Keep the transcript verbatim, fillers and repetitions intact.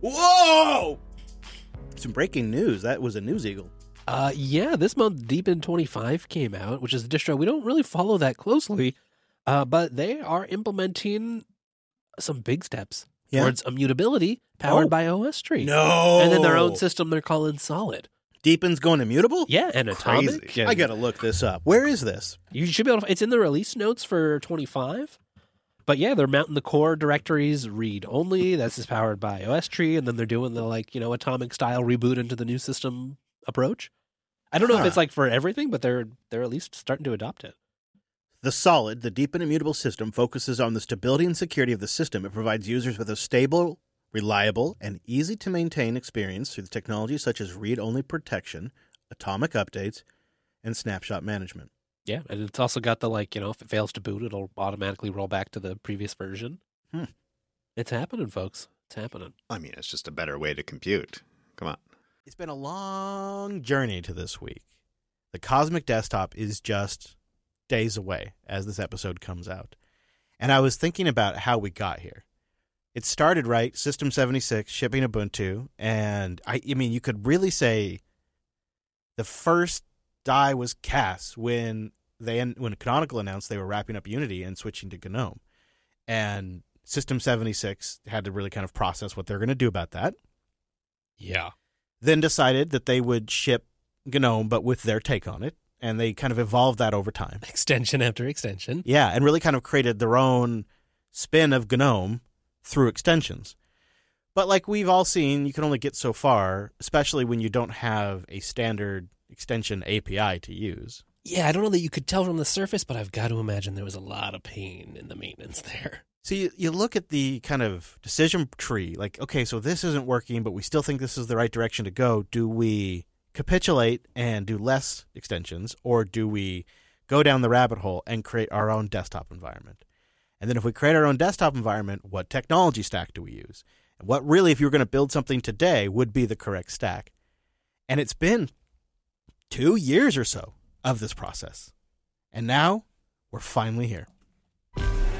Whoa! Some breaking news. That was a news eagle. Uh, yeah, this month Deepin twenty-five came out, which is a distro we don't really follow that closely, uh, but they are implementing some big steps Yeah. towards immutability powered Oh. by O S Tree. No! And then their own system they're calling Solid. Deepin's going immutable? Yeah, and Crazy. Atomic. I and- gotta look this up. Where is this? You should be able to, it's in the release notes for twenty-five. But yeah, they're mounting the core directories read only. This is powered by O S Tree, and then they're doing the like, you know, atomic style reboot into the new system approach. I don't know Huh. if it's like for everything, but they're they're at least starting to adopt it. The Solid, the deep and immutable system, focuses on the stability and security of the system. It provides users with a stable, reliable, and easy-to-maintain experience through the technologies such as read-only protection, atomic updates, and snapshot management. Yeah, and it's also got the like, you know, if it fails to boot, it'll automatically roll back to the previous version. Hmm. It's happening, folks. It's happening. I mean, it's just a better way to compute. Come on. It's been a long journey to this week. The Cosmic Desktop is just days away as this episode comes out. And I was thinking about how we got here. It started, right, System seventy-six, shipping Ubuntu, and I, I mean, you could really say the first die was cast when they when Canonical announced they were wrapping up Unity and switching to GNOME. And System seventy-six had to really kind of process what they're going to do about that. Yeah. Then decided that they would ship GNOME, but with their take on it. And they kind of evolved that over time. Extension after extension. Yeah, and really kind of created their own spin of GNOME through extensions. But like we've all seen, you can only get so far, especially when you don't have a standard extension A P I to use. Yeah, I don't know that you could tell from the surface, but I've got to imagine there was a lot of pain in the maintenance there. So you, you look at the kind of decision tree, like, okay, so this isn't working, but we still think this is the right direction to go. Do we capitulate and do less extensions, or do we go down the rabbit hole and create our own desktop environment? And then if we create our own desktop environment, what technology stack do we use? And what really, if you were going to build something today, would be the correct stack? And it's been two years or so of this process. And now we're finally here.